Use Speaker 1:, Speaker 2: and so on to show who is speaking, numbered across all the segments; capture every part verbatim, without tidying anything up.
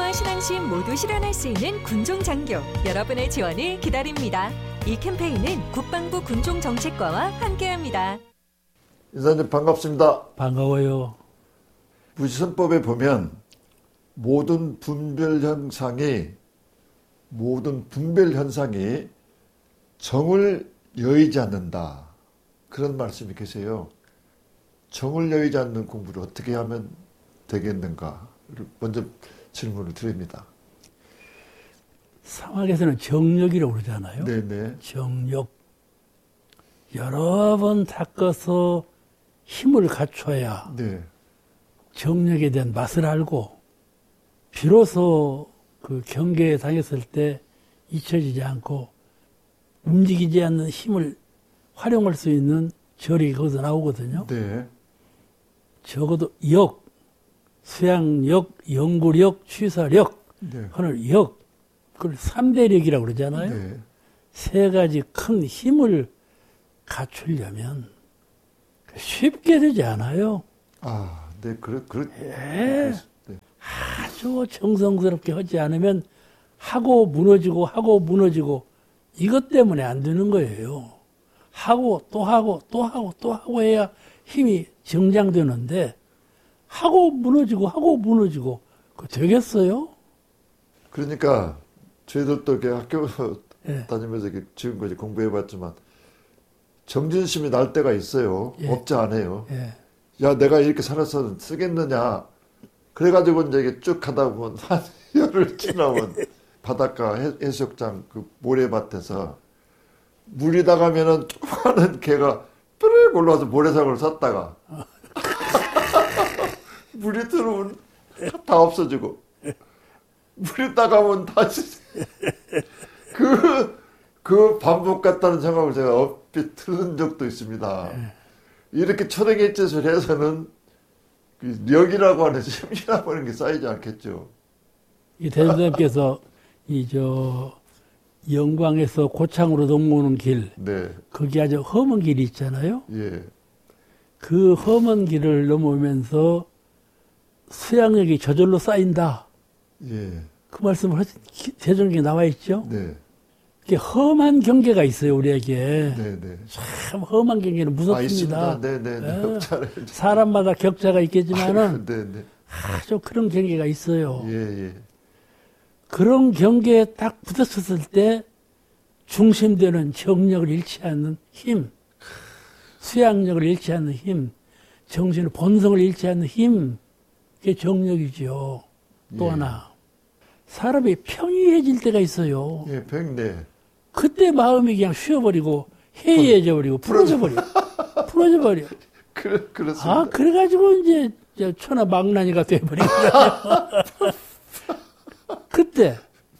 Speaker 1: 신앙과 신앙심 모두 실현할 수 있는 군종장교 여러분의 지원을 기다립니다. 이 캠페인은 국방부 군종정책과와 함께합니다.
Speaker 2: 인사님 반갑습니다.
Speaker 3: 반가워요.
Speaker 2: 무지선법에 보면 모든 분별 현상이 모든 분별 현상이 정을 여의지 않는다. 그런 말씀이 계세요. 정을 여의지 않는 공부를 어떻게 하면 되겠는가? 먼저 질문을 드립니다.
Speaker 3: 상학에서는 정력이라고 그러잖아요.
Speaker 2: 네네.
Speaker 3: 정력. 여러 번 닦아서 힘을 갖춰야
Speaker 2: 네.
Speaker 3: 정력에 대한 맛을 알고 비로소 그 경계에 당했을 때 잊혀지지 않고 움직이지 않는 힘을 활용할 수 있는 절이 거기서 나오거든요.
Speaker 2: 네.
Speaker 3: 적어도 역, 수양력, 연구력, 취사력
Speaker 2: 네.
Speaker 3: 하는 역, 그걸 삼대력이라고 그러잖아요.
Speaker 2: 네.
Speaker 3: 세 가지 큰 힘을 갖추려면 쉽게 되지 않아요.
Speaker 2: 아, 네, 그렇, 그렇,
Speaker 3: 예.
Speaker 2: 네.
Speaker 3: 아주 정성스럽게 하지 않으면 하고 무너지고 하고 무너지고 이것 때문에 안 되는 거예요. 하고 또 하고 또 하고 또 하고 해야 힘이 정장되는데 하고 무너지고 하고 무너지고 그 되겠어요?
Speaker 2: 그러니까 저희들도 이렇게 학교
Speaker 3: 예.
Speaker 2: 다니면서 이렇게 지금까지 공부해봤지만 정진심이 날 때가 있어요.
Speaker 3: 예.
Speaker 2: 없지 않아요.
Speaker 3: 예.
Speaker 2: 야, 내가 이렇게 살아서 쓰겠느냐. 그래가지고 이제 이게 쭉 하다 보면 한 열흘 지나면 바닷가 해, 해수욕장 그 모래밭에서 물이 나가면은 조그마한 개가 뾰르륵 올라와서 모래사고를 샀다가 물이 들어오면 다 없어지고 물이 나가면 다시 그, 그 반복 같다는 생각을 제가 얼핏 들은 적도 있습니다. 이렇게 철학의 짓을 해서는 그 력이라고 하는 힘이라고 하는 게 쌓이지 않겠죠.
Speaker 3: 이 대선생님께서 이 저 영광에서 고창으로 넘어오는 길,
Speaker 2: 네.
Speaker 3: 거기 아주 험한 길이 있잖아요.
Speaker 2: 예.
Speaker 3: 그 험한 길을 넘어오면서 수양력이 저절로 쌓인다.
Speaker 2: 예.
Speaker 3: 그 말씀을 하신 대전경에 나와 있죠.
Speaker 2: 네.
Speaker 3: 이게 험한 경계가 있어요, 우리에게.
Speaker 2: 네, 네.
Speaker 3: 참 험한 경계는 무섭습니다.
Speaker 2: 아, 있습니다. 네, 네, 네.
Speaker 3: 예. 사람마다 격차가 있겠지만은
Speaker 2: 네, 네.
Speaker 3: 아주 그런 경계가 있어요.
Speaker 2: 예, 예.
Speaker 3: 그런 경계에 딱 부딪혔을 때 중심되는 정력을 잃지 않는 힘, 수양력을 잃지 않는 힘, 정신의 본성을 잃지 않는 힘, 그게 정력이죠. 또
Speaker 2: 예.
Speaker 3: 하나, 사람이 평이해질 때가 있어요.
Speaker 2: 예, 백네.
Speaker 3: 그때 마음이 그냥 쉬어버리고 해이해져 버리고 풀어져 버려. 풀어져 버려.
Speaker 2: 그, 그렇습니다.
Speaker 3: 아, 그래가지고 이제 천하 망나니가 돼버리거든요. 그때,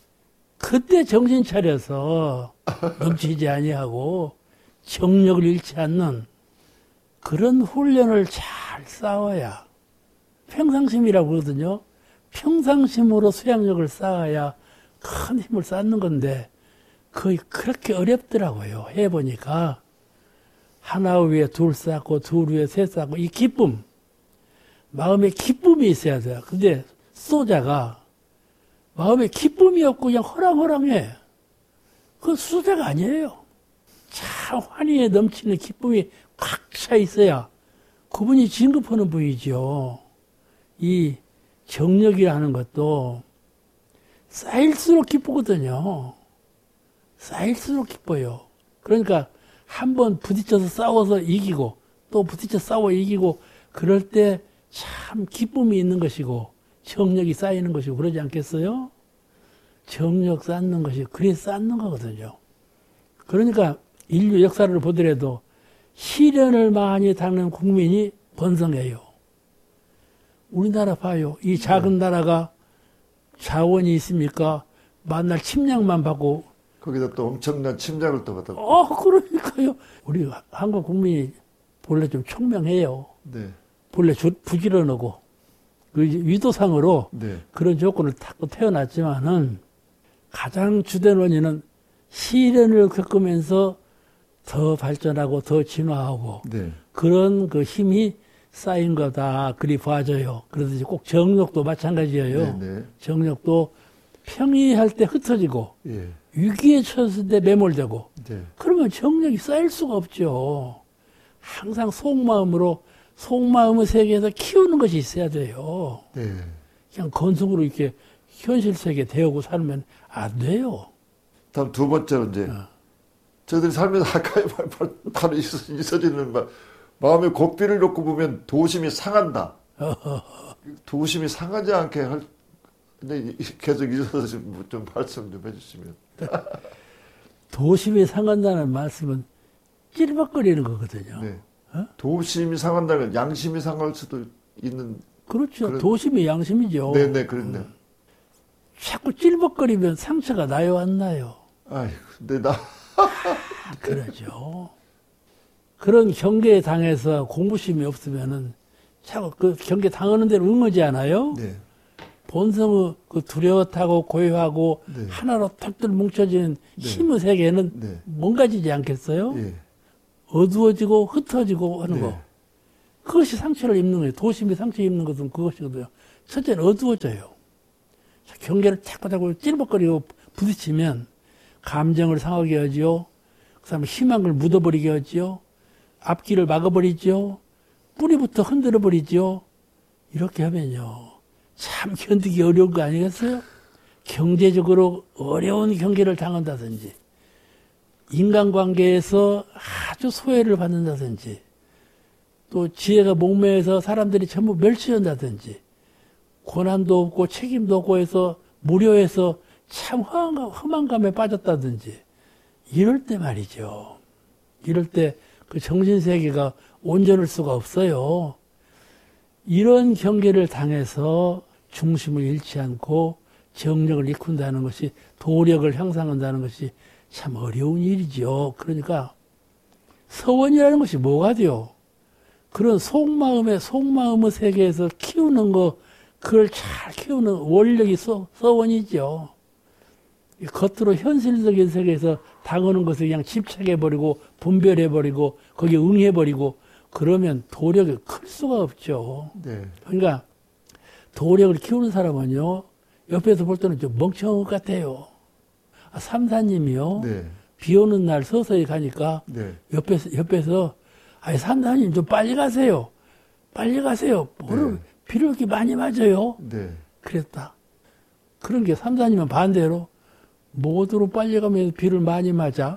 Speaker 3: 그때 정신 차려서 넘치지 아니하고 정력을 잃지 않는 그런 훈련을 잘 쌓아야 평상심이라고 그러거든요. 평상심으로 수양력을 쌓아야 큰 힘을 쌓는 건데 거의 그렇게 어렵더라고요. 해보니까 하나 위에 둘 쌓고 둘 위에 셋 쌓고 이 기쁨, 마음에 기쁨이 있어야 돼요. 근데 수도자가 마음에 기쁨이 없고 그냥 허랑허랑해. 그건 수도자가 아니에요. 참 환희에 넘치는 기쁨이 꽉 차 있어야 그분이 진급하는 분이죠. 이 정력이라는 것도 쌓일수록 기쁘거든요. 쌓일수록 기뻐요. 그러니까 한 번 부딪혀서 싸워서 이기고 또 부딪혀 싸워 이기고 그럴 때 참 기쁨이 있는 것이고 정력이 쌓이는 것이고 그러지 않겠어요? 정력 쌓는 것이 그리 쌓는 거거든요. 그러니까 인류 역사를 보더라도 시련을 많이 당하는 국민이 번성해요. 우리나라 봐요. 이 작은 나라가 자원이 있습니까? 만날 침략만 받고.
Speaker 2: 거기다 또 엄청난 침략을 또 받았고.
Speaker 3: 어, 그러니까요. 우리 한국 국민이 본래 좀 총명해요.
Speaker 2: 네.
Speaker 3: 본래 부지런하고. 그 위도상으로
Speaker 2: 네.
Speaker 3: 그런 조건을 타고 태어났지만은 가장 주된 원인은 시련을 겪으면서 더 발전하고 더 진화하고
Speaker 2: 네.
Speaker 3: 그런 그 힘이 쌓인 거 다 그리 봐줘요. 그러듯이 꼭 정력도 마찬가지예요.
Speaker 2: 네네.
Speaker 3: 정력도 평이할 때 흩어지고
Speaker 2: 예.
Speaker 3: 위기에 처했을 때 매몰되고
Speaker 2: 네.
Speaker 3: 그러면 정력이 쌓일 수가 없죠. 항상 속마음으로 속마음의 세계에서 키우는 것이 있어야 돼요.
Speaker 2: 네.
Speaker 3: 그냥 건성으로 이렇게 현실 세계에 대하고 살면 안 돼요.
Speaker 2: 다음 두 번째로 이제
Speaker 3: 어.
Speaker 2: 저들이 살면서 가까이 바로 있어지는 마, 마음의 고삐를 놓고 보면 도심이 상한다. 도심이 상하지 않게 할 근데 계속 있어서 좀, 좀 말씀 좀 해주시면.
Speaker 3: 도심이 상한다는 말씀은 찔박거리는 거거든요.
Speaker 2: 네.
Speaker 3: 어?
Speaker 2: 도심이 상한다는 건 양심이 상할 수도 있는.
Speaker 3: 그렇죠.
Speaker 2: 그런-
Speaker 3: 도심이 양심이죠.
Speaker 2: 네네 그런데.
Speaker 3: 자꾸 찔벅거리면 상처가 나요, 안 나요?
Speaker 2: 아이 근데 나.
Speaker 3: 그러죠. 그런 경계에 당해서 공부심이 없으면은 자꾸 그 경계 당하는 대로 응하지 않아요?
Speaker 2: 네.
Speaker 3: 본성의 그 두려워하고 고요하고
Speaker 2: 네.
Speaker 3: 하나로 탁들 뭉쳐지는
Speaker 2: 네.
Speaker 3: 힘의 세계는
Speaker 2: 네.
Speaker 3: 뭔가지지 않겠어요?
Speaker 2: 예.
Speaker 3: 어두워지고 흩어지고 하는
Speaker 2: 네.
Speaker 3: 거. 그것이 상처를 입는 거예요. 도심이 상처 입는 것은 그것이거든요. 첫째는 어두워져요. 경계를 자꾸 자꾸 찔벅거리고 부딪히면 감정을 상하게 하지요. 그 다음에 희망을 묻어버리게 하지요. 앞길을 막아버리죠. 뿌리부터 흔들어버리죠. 이렇게 하면요. 참 견디기 어려운 거 아니겠어요? 경제적으로 어려운 경계를 당한다든지, 인간관계에서 아주 소외를 받는다든지, 또 지혜가 목매해서 사람들이 전부 멸치한다든지, 고난도 없고 책임도 없고 해서 무료해서 참 허망감, 허망감에 빠졌다든지, 이럴 때 말이죠. 이럴 때 그 정신세계가 온전할 수가 없어요. 이런 경계를 당해서 중심을 잃지 않고 정력을 이룬다는 것이, 도력을 향상한다는 것이 참 어려운 일이죠. 그러니까 서원이라는 것이 뭐가 돼요? 그런 속마음의 속마음의 세계에서 키우는 거, 그걸 잘 키우는 원력이 서, 서원이죠. 겉으로 현실적인 세계에서 당하는 것을 그냥 집착해버리고 분별해버리고 거기에 응해버리고 그러면 도력이 클 수가 없죠.
Speaker 2: 네.
Speaker 3: 그러니까 도력을 키우는 사람은요, 옆에서 볼 때는 좀 멍청한 것 같아요. 아, 삼사님이요.
Speaker 2: 네.
Speaker 3: 비 오는 날 서서히 가니까
Speaker 2: 네.
Speaker 3: 옆에서 옆에서 아니 삼사님 좀 빨리 가세요. 빨리 가세요. 뭐를
Speaker 2: 네.
Speaker 3: 비를 이렇게 많이 맞아요.
Speaker 2: 네.
Speaker 3: 그랬다. 그런 게 삼사님은 반대로 모두로 빨리 가면 비를 많이 맞아.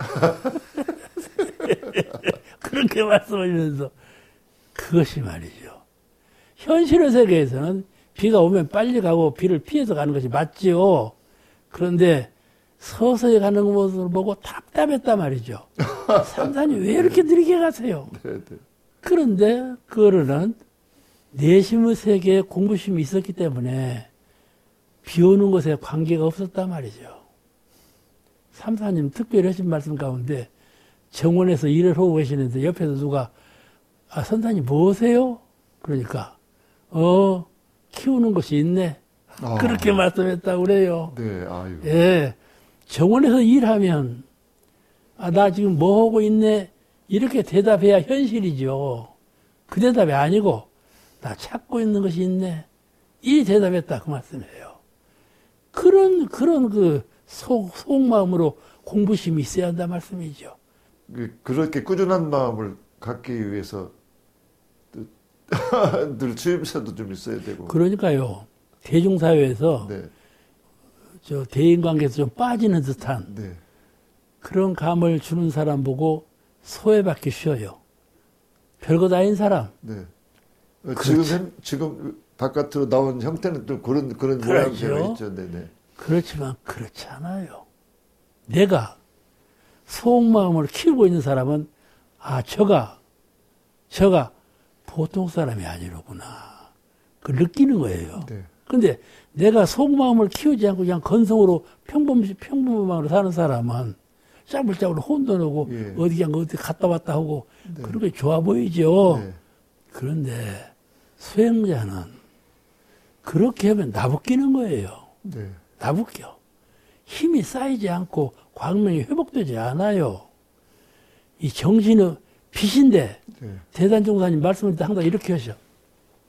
Speaker 3: 그렇게 말씀하시면서 그것이 말이죠. 현실의 세계에서는 비가 오면 빨리 가고 비를 피해서 가는 것이 맞지요. 그런데 서서히 가는 모습을 보고 답답했단 말이죠. 삼사님 왜 이렇게 느리게 가세요?
Speaker 2: 네. 네.
Speaker 3: 그런데 그거는 내심의 세계에 공부심이 있었기 때문에 비 오는 것에 관계가 없었단 말이죠. 삼사님 특별히 하신 말씀 가운데 정원에서 일을 하고 계시는데 옆에서 누가 아 선사님 뭐하세요? 그러니까 어 키우는 것이 있네.
Speaker 2: 아.
Speaker 3: 그렇게 말씀했다고 그래요.
Speaker 2: 네. 아유.
Speaker 3: 예, 정원에서 일하면 아 나 지금 뭐 하고 있네 이렇게 대답해야 현실이죠. 그 대답이 아니고 나 찾고 있는 것이 있네 이 대답했다 그 말씀이에요. 그런 그런 그 속, 속마음으로 공부심이 있어야 한다 말씀이죠.
Speaker 2: 그- 그렇게 꾸준한 마음을 갖기 위해서 늘 추임새도 좀 있어야 되고.
Speaker 3: 그러니까요. 대중사회에서
Speaker 2: 네.
Speaker 3: 저 대인관계에서 좀 빠지는 듯한
Speaker 2: 네.
Speaker 3: 그런 감을 주는 사람 보고 소외받기 쉬워요. 별것 아닌 사람.
Speaker 2: 네. 어,
Speaker 3: 그렇죠.
Speaker 2: 지금 현- 지금 바깥으로 나온 형태는 좀 그런 그런
Speaker 3: 그렇죠.
Speaker 2: 모양새가 있죠. 네네.
Speaker 3: 그렇지만 그렇지 않아요. 내가 속마음을 키우고 있는 사람은 아 저가 저가 보통 사람이 아니로구나. 그걸 느끼는 거예요.
Speaker 2: 네.
Speaker 3: 근데 내가 속마음을 키우지 않고 그냥 건성으로 평범, 평범함으로 사는 사람은 짜불짜불 혼도 내고
Speaker 2: 예.
Speaker 3: 어디 그냥 어디 갔다 왔다 하고
Speaker 2: 네.
Speaker 3: 그런 게 좋아 보이죠.
Speaker 2: 네.
Speaker 3: 그런데 수행자는 그렇게 하면 나부끼는 거예요.
Speaker 2: 네.
Speaker 3: 나부껴. 힘이 쌓이지 않고 광명이 회복되지 않아요. 이 정신의 빛인데
Speaker 2: 네.
Speaker 3: 대단종사님 말씀을 항상 이렇게 하셔.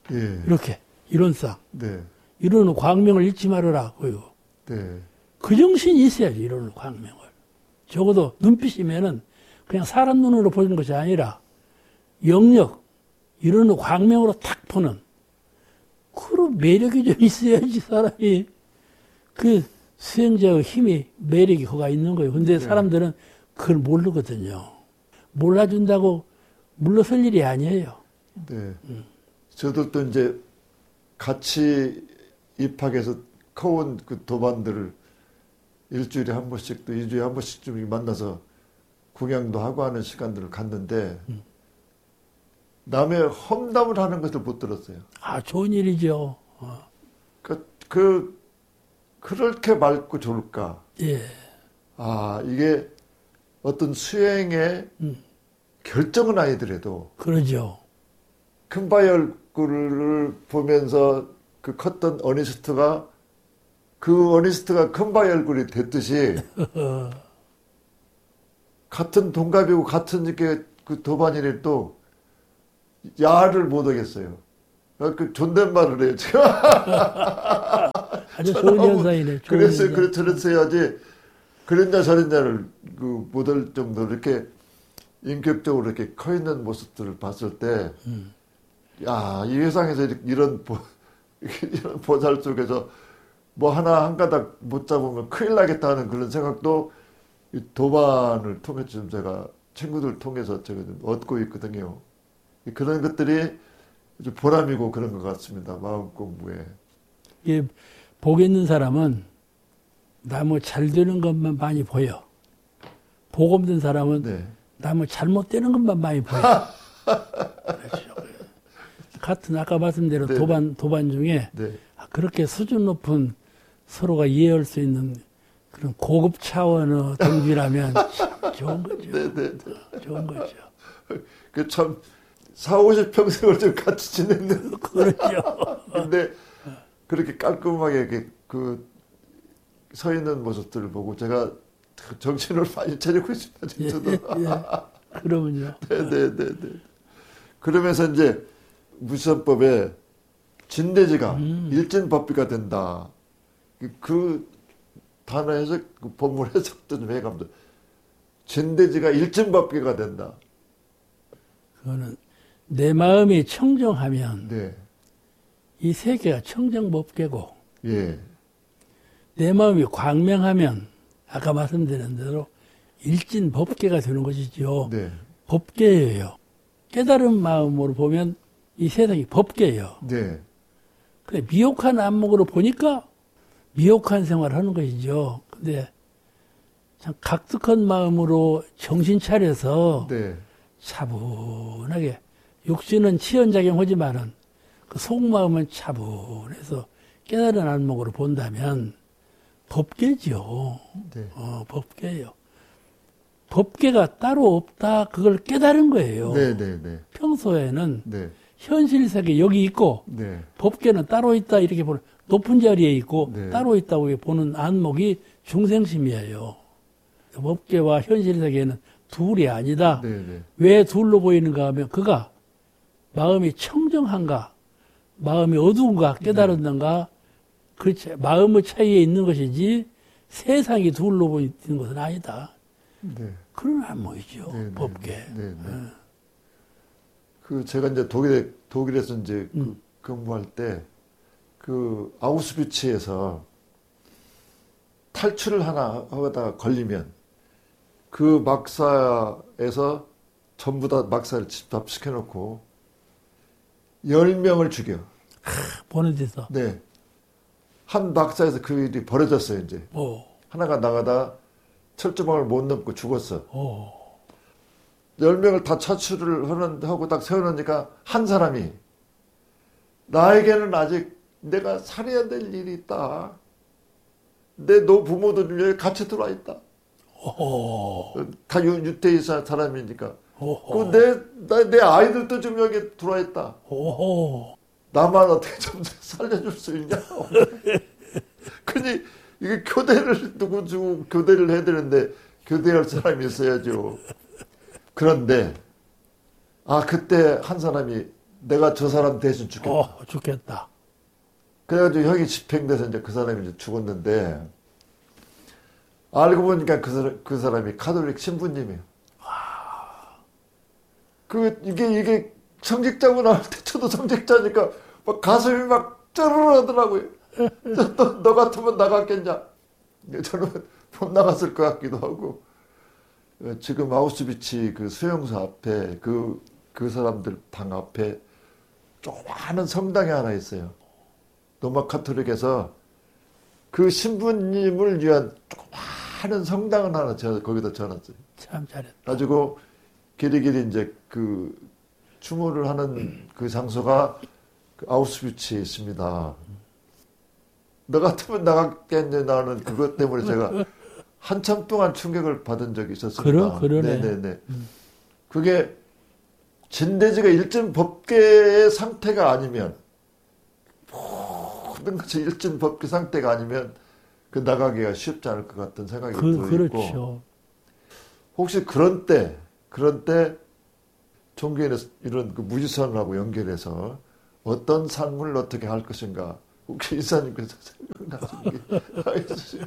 Speaker 2: 예.
Speaker 3: 이렇게 이론상
Speaker 2: 네.
Speaker 3: 이론은 광명을 잃지 말으라고요.
Speaker 2: 네.
Speaker 3: 그 정신이 있어야지 이론은 광명을. 적어도 눈빛이면은 그냥 사람 눈으로 보는 것이 아니라 영역 이론은 광명으로 탁 보는 그런 매력이 좀 있어야지 사람이 그 수행자의 힘이 매력이 그가 있는 거예요. 근데 사람들은 그걸 모르거든요. 몰라준다고 물러설 일이 아니에요.
Speaker 2: 네.
Speaker 3: 음.
Speaker 2: 저도 또 이제 같이 입학해서 커온 그 도반들을 일주일에 한 번씩 또 이주에 한 번씩 좀 만나서 구경도 하고 하는 시간들을 갔는데
Speaker 3: 음.
Speaker 2: 남의 험담을 하는 것을 못 들었어요.
Speaker 3: 아, 좋은 일이죠. 어.
Speaker 2: 그, 그, 그렇게 맑고 좋을까?
Speaker 3: 예.
Speaker 2: 아, 이게 어떤 수행의
Speaker 3: 음.
Speaker 2: 결정은 아니더라도
Speaker 3: 그러죠.
Speaker 2: 큰바위 얼굴을 보면서 그 컸던 어니스트가 그 어니스트가 큰바위 얼굴이 됐듯이 같은 동갑이고 같은 이렇게 그 도반이라도 야를 못 하겠어요. 그 존댓말을 해요. 제가
Speaker 3: 아주 좋은 현상이네. 좋은
Speaker 2: 그래서
Speaker 3: 현상.
Speaker 2: 그래 저랬어야지. 그랬냐 저랬냐를 그 못할 정도로 이렇게 인격적으로 이렇게 커 있는 모습들을 봤을 때,
Speaker 3: 음.
Speaker 2: 야, 이 세상에서 이런 보, 이런 보살 속에서 뭐 하나 한 가닥 못 잡으면 큰일 나겠다 하는 그런 생각도 이 도반을 통해서 좀 제가 친구들 통해서 제가 좀 얻고 있거든요. 그런 것들이 좀 보람이고 그런 것 같습니다. 마음 공부에.
Speaker 3: 예, 복 있는 사람은 나무 잘 되는 것만 많이 보여. 복 없는 사람은
Speaker 2: 네.
Speaker 3: 나무 잘못되는 것만 많이 보여. 그렇죠. 같은 아까 말씀대로
Speaker 2: 네.
Speaker 3: 도반 도반 중에
Speaker 2: 네.
Speaker 3: 그렇게 수준 높은 서로가 이해할 수 있는 그런 고급 차원의 동지라면 참 좋은 거죠.
Speaker 2: 네, 네, 네.
Speaker 3: 좋은 거죠.
Speaker 2: 그 참 사오십 평생을 좀 같이 지냈는.
Speaker 3: 그렇죠.
Speaker 2: 근데 그렇게 깔끔하게 이렇게 그 서 있는 모습들을 보고 제가 정신을 많이 차리고 있습니다. 저도.
Speaker 3: 예, 예. 그러면요.
Speaker 2: 네, 네, 네, 네. 그러면서 이제 무시선법에 진대지가
Speaker 3: 음.
Speaker 2: 일진법비가 된다. 그, 그 단어 해석, 그 본문 해석도 좀 해가면서 진대지가 일진법비가 된다.
Speaker 3: 그거는 내 마음이 청정하면
Speaker 2: 네,
Speaker 3: 이 세계가 청정법계고
Speaker 2: 예,
Speaker 3: 내 마음이 광명하면 아까 말씀드린 대로 일진법계가 되는 것이죠.
Speaker 2: 네,
Speaker 3: 법계예요. 깨달은 마음으로 보면 이 세상이 법계예요.
Speaker 2: 네,
Speaker 3: 근데 미혹한 안목으로 보니까 미혹한 생활을 하는 것이죠. 근데 참 각득한 마음으로 정신 차려서
Speaker 2: 네,
Speaker 3: 차분하게 육신은 치연작용하지만은 그 속마음은 차분해서 깨달은 안목으로 본다면 법계죠.
Speaker 2: 네,
Speaker 3: 어, 법계예요. 법계가 따로 없다. 그걸 깨달은 거예요.
Speaker 2: 네, 네, 네,
Speaker 3: 평소에는
Speaker 2: 네,
Speaker 3: 현실 세계 여기 있고
Speaker 2: 네,
Speaker 3: 법계는 따로 있다 이렇게 보는 높은 자리에 있고
Speaker 2: 네.
Speaker 3: 따로 있다고 보는 안목이 중생심이에요. 법계와 현실 세계는 둘이 아니다.
Speaker 2: 네, 네,
Speaker 3: 왜 둘로 보이는가 하면 그가 마음이 청정한가, 마음이 어두운가 깨달았는가, 그렇지 마음의 차이에 있는 것이지 세상이 둘로 보이는 것은 아니다.
Speaker 2: 네.
Speaker 3: 그런 안목이죠.
Speaker 2: 네, 네,
Speaker 3: 법계.
Speaker 2: 네, 네, 네. 그 제가 이제 독일에 독일에서 이제 그
Speaker 3: 음.
Speaker 2: 근무할 때 그 아우슈비츠에서 탈출을 하나 하다가 걸리면 그 막사에서 전부 다 막사를 집합시켜 놓고 열 명을 죽여.
Speaker 3: 보는 데서.
Speaker 2: 네. 한 막사에서 그 일이 벌어졌어요, 이제.
Speaker 3: 오,
Speaker 2: 하나가 나가다 철조망을 못 넘고 죽었어.
Speaker 3: 오.
Speaker 2: 열 명을 다 차출을 하는, 하고 딱 세워놓으니까 한 사람이 나에게는 아직 내가 살아야 될 일이 있다. 내 노 부모도 여기 같이 들어와 있다.
Speaker 3: 오.
Speaker 2: 다 유, 유태인 사람이니까.
Speaker 3: 오.
Speaker 2: 내, 나, 내 아이들도 좀 여기 들어와 있다.
Speaker 3: 오.
Speaker 2: 나만 어떻게 좀 살려줄 수 있냐. 그니 이게 교대를 누구 주고 교대를 해야 되는데 교대할 사람이 있어야죠. 그런데 아 그때 한 사람이 내가 저 사람 대신 죽겠다.
Speaker 3: 어, 죽겠다.
Speaker 2: 그래가지고 형이 집행돼서 이제 그 사람이 이제 죽었는데, 알고 보니까 그, 사람, 그 사람이 카톨릭 신부님이에요. 그, 이게, 이게 성직자고 나올 때 저도 성직자니까 막 가슴이 막 쩌르르 하더라고요. 너, 너 같으면 나갔겠냐? 저는 못 나갔을 것 같기도 하고. 지금 아우슈비츠 그 수용소 앞에 그, 그 사람들 방 앞에 조그마한 성당이 하나 있어요. 로마 카톨릭에서 그 신부님을 위한 조그마한 성당을 하나 저 거기다 지어놨어요.
Speaker 3: 참 잘했다.
Speaker 2: 가지고 길이길이 이제 그 추모를 하는 그 장소가 그 아우슈비츠에 있습니다. 너 같으면 나갔겠네. 나는 그것 때문에 제가 한참 동안 충격을 받은 적이 있었습니다.
Speaker 3: 그러, 그러네.
Speaker 2: 네네네. 음. 그게 진대지가 일진 법계의 상태가 아니면, 모든 것이 일진 법계 상태가 아니면 그 나가기가 쉽지 않을 것 같은 생각이
Speaker 3: 그,
Speaker 2: 들고.
Speaker 3: 그렇죠.
Speaker 2: 혹시 그런 때, 그런 때 종교인의 이런 그 무지선하고 연결해서 어떤 삶을 어떻게 할 것인가. 혹시 이사님께서 생각나시는 게 있으시면.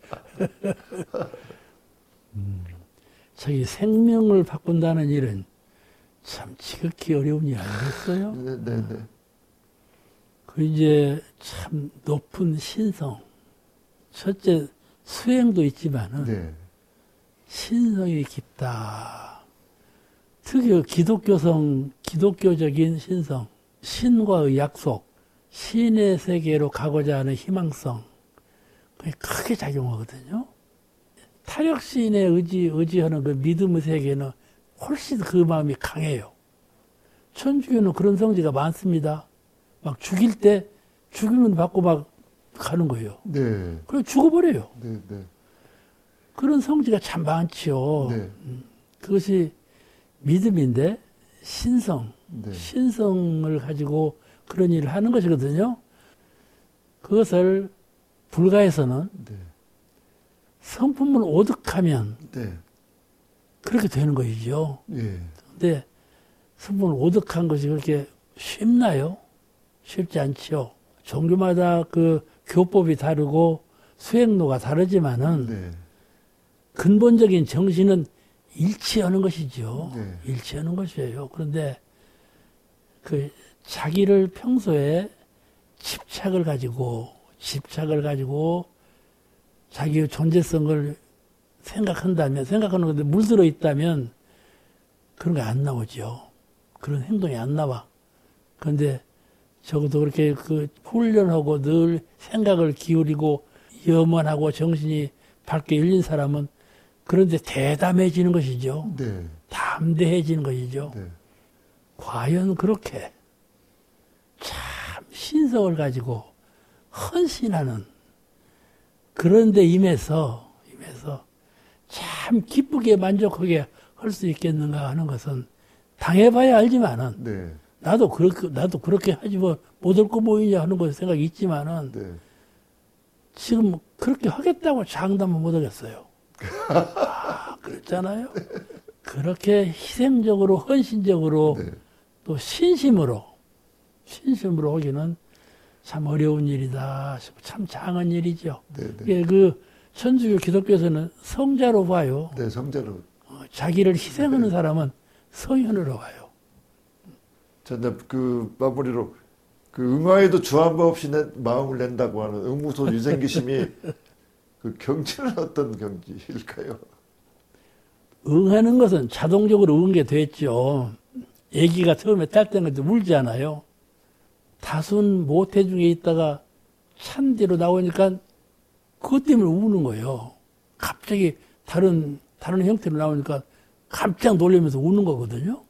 Speaker 3: 음, 자기 생명을 바꾼다는 일은 참 지극히 어려운 일 아니겠어요?
Speaker 2: 네네네. 네.
Speaker 3: 그 이제 참 높은 신성. 첫째 수행도 있지만은
Speaker 2: 네.
Speaker 3: 신성이 깊다. 특히 기독교성, 기독교적인 신성, 신과의 약속, 신의 세계로 가고자 하는 희망성, 그게 크게 작용하거든요. 타력신에 의지, 의지하는 그 믿음의 세계는 훨씬 그 마음이 강해요. 천주교는 그런 성지가 많습니다. 막 죽일 때 죽이면 받고 막 가는 거예요.
Speaker 2: 네.
Speaker 3: 그리고 죽어버려요.
Speaker 2: 네, 네.
Speaker 3: 그런 성지가 참 많지요.
Speaker 2: 네.
Speaker 3: 그것이 믿음인데 신성,
Speaker 2: 네.
Speaker 3: 신성을 가지고 그런 일을 하는 것이거든요. 그것을 불가에서는
Speaker 2: 네.
Speaker 3: 성품을 오득하면
Speaker 2: 네.
Speaker 3: 그렇게 되는 것이죠.
Speaker 2: 예.
Speaker 3: 근데 성품을 오득한 것이 그렇게 쉽나요? 쉽지 않지요. 종교마다 그 교법이 다르고 수행로가 다르지만은
Speaker 2: 네.
Speaker 3: 근본적인 정신은 일치하는 것이죠.
Speaker 2: 네.
Speaker 3: 일치하는 것이에요. 그런데 그 자기를 평소에 집착을 가지고 집착을 가지고 자기의 존재성을 생각한다면 생각하는 건데 물들어 있다면 그런 게 안 나오죠. 그런 행동이 안 나와. 그런데 적어도 그렇게 그 훈련하고 늘 생각을 기울이고 염원하고 정신이 밝게 열린 사람은 그런데 대담해지는 것이죠.
Speaker 2: 네.
Speaker 3: 담대해지는 것이죠.
Speaker 2: 네.
Speaker 3: 과연 그렇게 참 신성을 가지고 헌신하는 그런 데 임해서 임해서 참 기쁘게 만족하게 할 수 있겠는가 하는 것은 당해봐야 알지만은
Speaker 2: 네.
Speaker 3: 나도 그렇게 나도 그렇게 하지 뭐 못할 거 뭐이냐 하는 거 생각이 있지만은
Speaker 2: 네.
Speaker 3: 지금 그렇게 하겠다고 장담은 못 하겠어요. 아, 그렇잖아요. 그렇게 희생적으로 헌신적으로
Speaker 2: 네.
Speaker 3: 또 신심으로 신심으로 하기는 참 어려운 일이다 싶고 참 장한 일이죠.
Speaker 2: 네. 네.
Speaker 3: 이게 그 천주교 기독교에서는 성자로 봐요.
Speaker 2: 네. 성자로.
Speaker 3: 어, 자기를 희생하는 사람은 성현으로 봐요.
Speaker 2: 저는 그 마무리로 그 응화에도 주한바 없이 내, 마음을 낸다고 하는 응무소 유생기심이 그 경지는 어떤 경지일까요?
Speaker 3: 응하는 것은 자동적으로 응게 됐죠. 아기가 처음에 딸 때는 울잖아요. 다순 모태 중에 있다가 찬 뒤로 나오니까 그것 때문에 우는 거예요. 갑자기 다른 다른 형태로 나오니까 깜짝 놀라면서 우는 거거든요.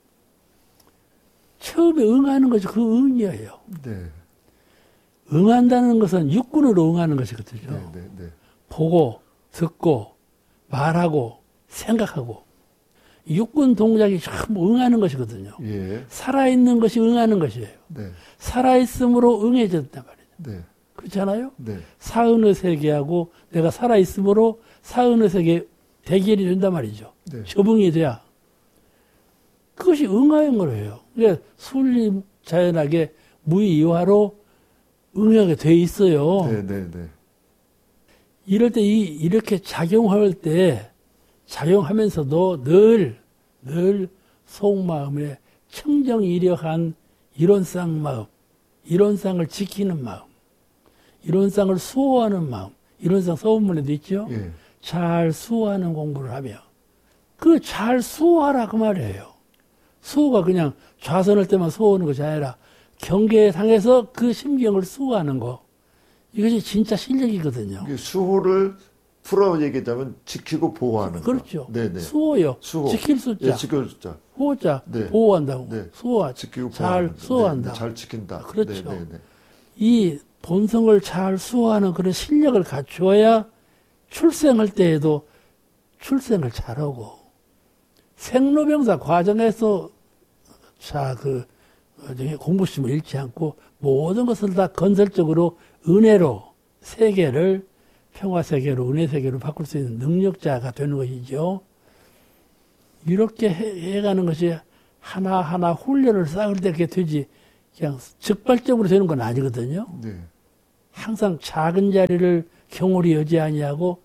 Speaker 3: 처음에 응하는 것이 그 응이에요.
Speaker 2: 네.
Speaker 3: 응한다는 것은 육군으로 응하는 것이거든요.
Speaker 2: 네, 네, 네.
Speaker 3: 보고, 듣고, 말하고, 생각하고. 육군 동작이 전부 응하는 것이거든요.
Speaker 2: 예.
Speaker 3: 살아있는 것이 응하는 것이에요.
Speaker 2: 네.
Speaker 3: 살아있음으로 응해졌단 말이에요.
Speaker 2: 네.
Speaker 3: 그렇잖아요?
Speaker 2: 네.
Speaker 3: 사은의 세계하고 내가 살아있음으로 사은의 세계 대결이 된단 말이죠.
Speaker 2: 네.
Speaker 3: 적응이 돼야. 그것이 응하는 거예요. 그러니까 순리 자연하게 무의이화로 응하게 돼 있어요.
Speaker 2: 네, 네, 네.
Speaker 3: 이럴 때 이, 이렇게 작용할 때 작용하면서도 늘, 늘 속마음에 청정이력한 이론상 마음, 이론상을 지키는 마음, 이론상을 수호하는 마음, 이론상 서문에도 있죠.
Speaker 2: 예.
Speaker 3: 잘 수호하는 공부를 하며 그 잘 수호하라 그 말이에요. 수호가 그냥 좌선할 때만 수호하는 것이 아니라 경계상에서 그 심경을 수호하는 거. 이것이 진짜 실력이거든요.
Speaker 2: 수호를 풀어 얘기하자면 지키고 보호하는
Speaker 3: 그렇죠.
Speaker 2: 거. 네네.
Speaker 3: 수호요.
Speaker 2: 수호.
Speaker 3: 지킬 숫자.
Speaker 2: 예, 지킬 숫자.
Speaker 3: 호자.
Speaker 2: 네.
Speaker 3: 보호한다고.
Speaker 2: 네.
Speaker 3: 수호하.
Speaker 2: 지키고
Speaker 3: 잘
Speaker 2: 보호하는 거.
Speaker 3: 수호한다.
Speaker 2: 네, 잘 지킨다.
Speaker 3: 그렇죠.
Speaker 2: 네네네.
Speaker 3: 이 본성을 잘 수호하는 그런 실력을 갖추어야 출생할 때에도 출생을 잘하고 생로병사 과정에서 자, 그 공부심을 잃지 않고 모든 것을 다 건설적으로 은혜로 세계를 평화세계로 은혜세계로 바꿀 수 있는 능력자가 되는 것이죠. 이렇게 해, 해가는 것이 하나하나 훈련을 쌓을 때 이렇게 되지 그냥 즉발적으로 되는 건 아니거든요.
Speaker 2: 네.
Speaker 3: 항상 작은 자리를 경홀히 여지 아니하고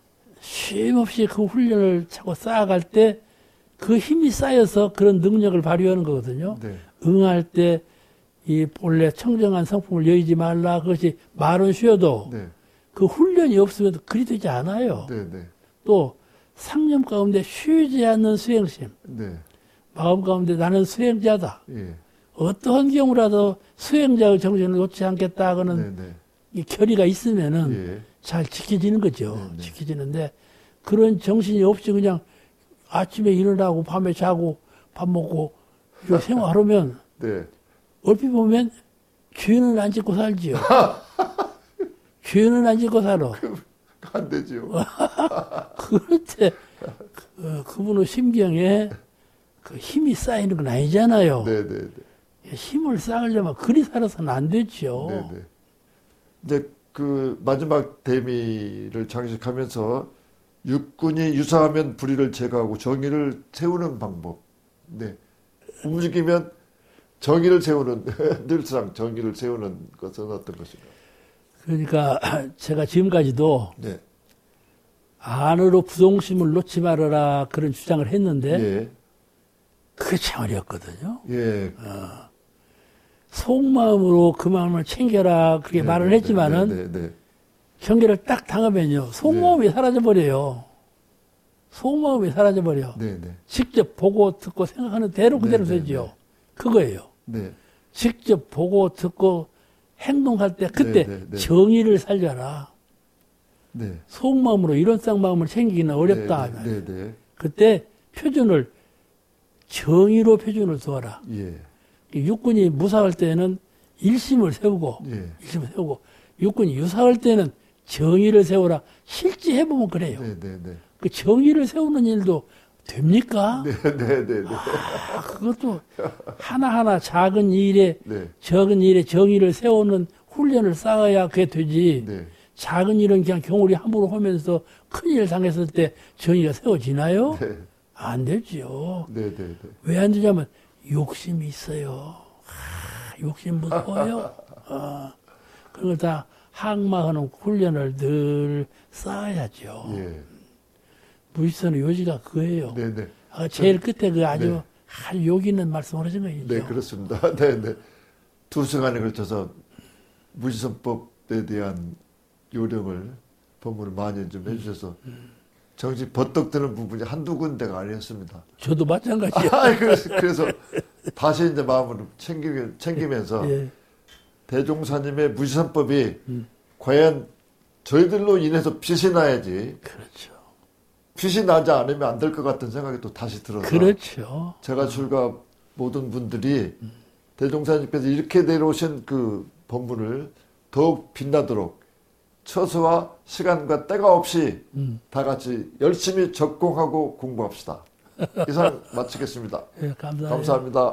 Speaker 3: 쉼없이 그 훈련을 차고 쌓아갈 때 그 힘이 쌓여서 그런 능력을 발휘하는 거거든요.
Speaker 2: 네.
Speaker 3: 응할 때 이 본래 청정한 성품을 여의지 말라. 그것이 말은 쉬어도
Speaker 2: 네.
Speaker 3: 그 훈련이 없으면 그리 되지 않아요.
Speaker 2: 네. 네.
Speaker 3: 또 상념 가운데 쉬지 않는 수행심.
Speaker 2: 네.
Speaker 3: 마음 가운데 나는 수행자다.
Speaker 2: 예.
Speaker 3: 어떠한 경우라도 수행자의 정신을 놓지 않겠다 하는
Speaker 2: 네. 네.
Speaker 3: 이 결의가 있으면은
Speaker 2: 예.
Speaker 3: 잘 지켜지는 거죠.
Speaker 2: 네, 네.
Speaker 3: 지켜지는데 그런 정신이 없이 그냥 아침에 일어나고 밤에 자고 밥 먹고 이렇게 생활하면
Speaker 2: 네.
Speaker 3: 얼핏 보면 죄는 안 짓고 살지요. 죄는 안 짓고 살아.
Speaker 2: 안 되죠.
Speaker 3: 그럴 때 그, 그분의 심경에 그 힘이 쌓이는 건 아니잖아요.
Speaker 2: 네, 네, 네.
Speaker 3: 힘을 쌓으려면 그리 살아서는 안 되죠.
Speaker 2: 네, 네. 이제 그 마지막 대미를 장식하면서 육군이 유사하면 불의를 제거하고 정의를 세우는 방법. 네. 움직이면 정의를 세우는 늘상 정의를 세우는 것은 어떤 것인가?
Speaker 3: 그러니까 제가 지금까지도
Speaker 2: 네.
Speaker 3: 안으로 부동심을 놓지 말아라 그런 주장을 했는데
Speaker 2: 예.
Speaker 3: 그게 참 어렵거든요.
Speaker 2: 예.
Speaker 3: 어. 속마음으로 그 마음을 챙겨라 그렇게
Speaker 2: 네,
Speaker 3: 말을
Speaker 2: 네,
Speaker 3: 했지만은
Speaker 2: 네, 네, 네.
Speaker 3: 경계를 딱 당하면요. 속마음이
Speaker 2: 네.
Speaker 3: 사라져버려요. 속마음이 사라져버려.
Speaker 2: 네, 네.
Speaker 3: 직접 보고 듣고 생각하는 대로 그대로
Speaker 2: 네, 네,
Speaker 3: 되죠.
Speaker 2: 네.
Speaker 3: 그거예요.
Speaker 2: 네.
Speaker 3: 직접 보고 듣고 행동할 때 그때
Speaker 2: 네, 네, 네.
Speaker 3: 정의를 살려라.
Speaker 2: 네.
Speaker 3: 속마음으로 이론상 마음을 챙기기는 어렵다.
Speaker 2: 네, 네, 네.
Speaker 3: 그때 표준을 정의로 표준을 두어라.
Speaker 2: 예.
Speaker 3: 육군이 무사할 때는 일심을 세우고
Speaker 2: 예.
Speaker 3: 일심을 세우고 육군이 유사할 때는 정의를 세우라. 실제 해보면 그래요.
Speaker 2: 네, 네, 네.
Speaker 3: 그 정의를 세우는 일도 됩니까?
Speaker 2: 네, 네, 네, 네.
Speaker 3: 아, 그것도 하나하나 작은 일에
Speaker 2: 네.
Speaker 3: 적은 일에 정의를 세우는 훈련을 쌓아야 그게 되지.
Speaker 2: 네.
Speaker 3: 작은 일은 그냥 경홀히 함부로 하면서 큰 일을 당했을 때 정의가 세워지나요?
Speaker 2: 네.
Speaker 3: 안 되죠.
Speaker 2: 네, 네, 네.
Speaker 3: 왜 안 되냐면 욕심이 있어요. 아, 욕심 무서워요. 아, 그런 걸 다 항마하는 훈련을 늘 쌓아야죠.
Speaker 2: 예.
Speaker 3: 무의선의 요지가 그거예요.
Speaker 2: 네, 네.
Speaker 3: 아, 제일 끝에 그 아주
Speaker 2: 네.
Speaker 3: 아주 욕 있는 말씀을 하신 거죠.
Speaker 2: 네, 그렇습니다. 네, 네. 두 시간에 걸쳐서 무지선법에 대한 요령을 법문을 많이 좀 해주셔서 정신 버떡 드는 부분이 한두 군데가 아니었습니다.
Speaker 3: 저도 마찬가지요.
Speaker 2: 아, 그래서, 그래서 다시 이제 마음을 챙기, 챙기면서
Speaker 3: 예.
Speaker 2: 대종사님의 무지선법이
Speaker 3: 음.
Speaker 2: 과연 저희들로 인해서 빛이 나야지
Speaker 3: 그렇죠.
Speaker 2: 빛이 나지 않으면 안 될 것 같은 생각이 또 다시 들어서
Speaker 3: 그렇죠.
Speaker 2: 제가 출가 모든 분들이 음. 대종사님께서 이렇게 내려오신 그 법문을 더욱 빛나도록 처소와 시간과 때가 없이
Speaker 3: 음.
Speaker 2: 다 같이 열심히 적공하고 공부합시다. 이상 마치겠습니다.
Speaker 3: 예, 감사해요.
Speaker 2: 감사합니다.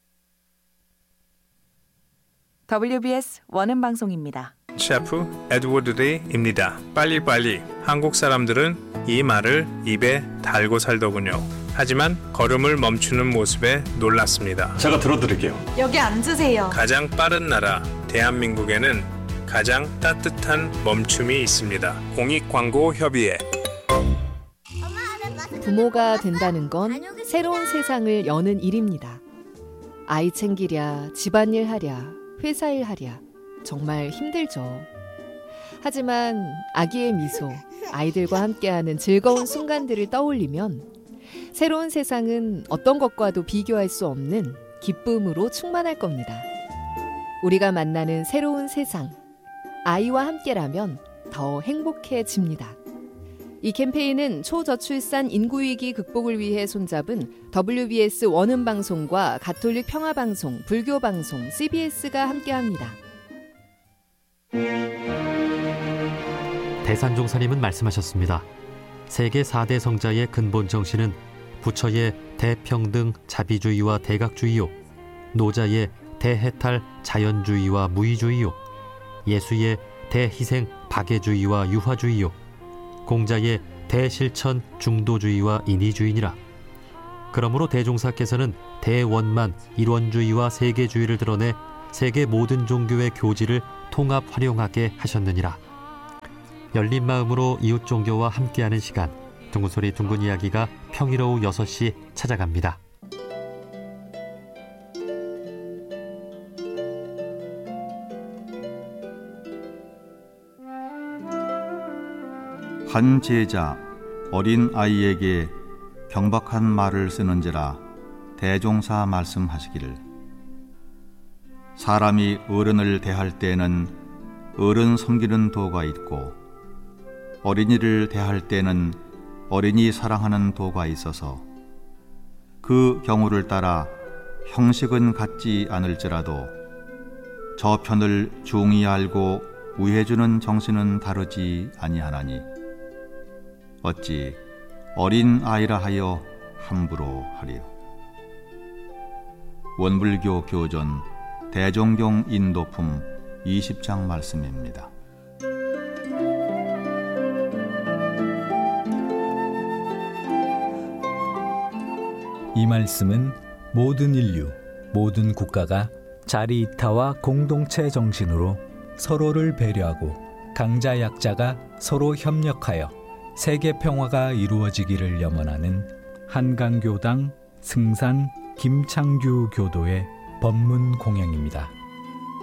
Speaker 4: 더블유비에스 원음 방송입니다.
Speaker 5: 셰프 에드워드 데이입니다. 빨리빨리 한국 사람들은 이 말을 입에 달고 살더군요. 하지만 걸음을 멈추는 모습에 놀랐습니다.
Speaker 6: 제가 들어드릴게요.
Speaker 7: 여기 앉으세요.
Speaker 5: 가장 빠른 나라 대한민국에는 가장 따뜻한 멈춤이 있습니다. 공익광고협의회.
Speaker 8: 부모가 된다는 건 새로운 세상을 여는 일입니다. 아이 챙기랴, 집안일 하랴, 회사일 하랴 정말 힘들죠. 하지만 아기의 미소, 아이들과 함께하는 즐거운 순간들을 떠올리면 새로운 세상은 어떤 것과도 비교할 수 없는 기쁨으로 충만할 겁니다. 우리가 만나는 새로운 세상, 아이와 함께라면 더 행복해집니다. 이 캠페인은 초저출산 인구위기 극복을 위해 손잡은 더블유비에스 원음방송과 가톨릭 평화방송, 불교방송, 씨비에스가 함께합니다.
Speaker 9: 대산종사님은 말씀하셨습니다. 세계 사 대 성자의 근본 정신은 부처의 대평등 자비주의와 대각주의요, 노자의 대해탈 자연주의와 무의주의요, 예수의 대희생 박애주의와 유화주의요, 공자의 대실천 중도주의와 인의주의니라. 그러므로 대종사께서는 대원만 일원주의와 세계주의를 드러내 세계 모든 종교의 교지를 통합 활용하게 하셨느니라. 열린 마음으로 이웃 종교와 함께하는 시간, 둥근소리 둥근 이야기가 평일 오후 여섯 시 찾아갑니다.
Speaker 10: 한 제자 어린 아이에게 경박한 말을 쓰는지라 대종사 말씀하시기를, 사람이 어른을 대할 때는 어른 섬기는 도가 있고 어린이를 대할 때는 어린이 사랑하는 도가 있어서 그 경우를 따라 형식은 같지 않을지라도 저편을 중히 알고 우해주는 정신은 다르지 아니하나니 어찌 어린 아이라 하여 함부로 하리요. 원불교 교전 대종경 인도품 이십 장 말씀입니다.
Speaker 11: 이 말씀은 모든 인류, 모든 국가가 자리이타와 공동체 정신으로 서로를 배려하고 강자 약자가 서로 협력하여 세계 평화가 이루어지기를 염원하는 한강교당 승산 김창규 교도의 법문 공양입니다.